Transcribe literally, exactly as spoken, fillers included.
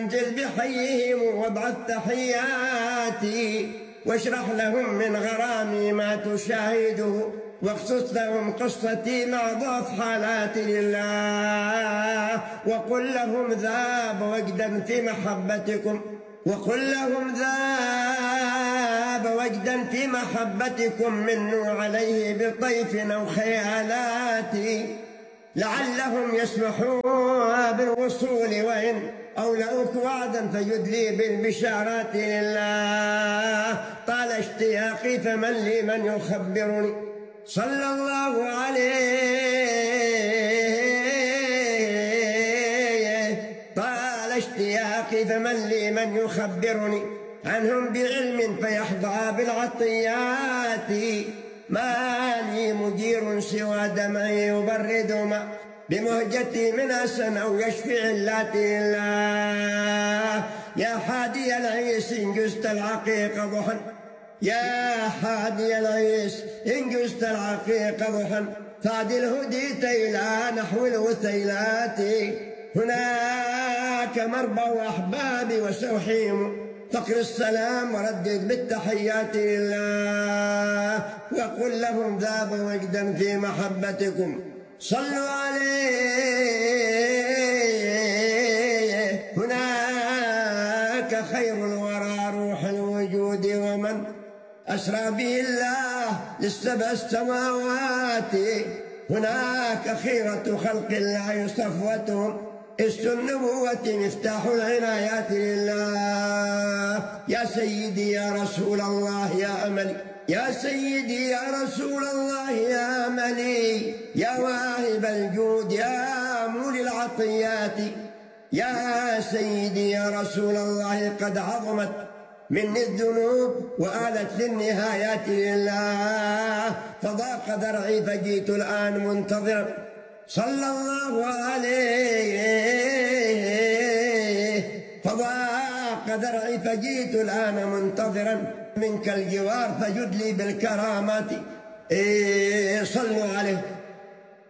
انزل بحيهم وابعث تحياتي، واشرح لهم من غرامي ما تشاهده، واقصص لهم قصتي مع ضعف حالاتي لله، وقل لهم ذاب وجدا في محبتكم، وقل لهم ذاب وجدا في محبتكم منوا عليه بطيف أو خيالاتي، لعلهم يسمحون بالوصول، وإن أولئك وعدا فجد لي بالبشارات لله. طال اشتياقي فمن لي من يخبرني، صلى الله عليه. طال اشتياقي فمن لي من يخبرني عنهم بعلم فيحظى بالعطيات، ما لي مجير سوى دمعي يبرد ما بمهجتي من أسن أو يشفي علاتي الله. يا حادي العيس إن جزت العقيق ضحى، يا حادي العيس إن جزت العقيق ضحى، فعدل هديت إلى نحو الوثيلات. هناك مربع أحبابي وسوحيم، فقر السلام وردد بالتحيات لله، وقل لهم ذاب وجدا في محبتكم، صلوا عليه. هناك خير الورى روح الوجود، ومن أسرى به الله للسبع السماوات. هناك خيرة خلق الله صفوتهم، است النبوة مفتاح العنايات لله. يا سيدي يا رسول الله يا أملي، يا سيدي يا رسول الله يا أملي، يا واهب الجود يا مولي العطيات. يا سيدي يا رسول الله قد عظمت مني الذنوب وآلت للنهايات لله، فضاق ذرعي فجئت الآن منتظرا، صلى الله عليه. فضاق ذرعي فجئت الآن منتظرا منك الجوار، فجد لي بالكرامات. إيه صلوا عليه.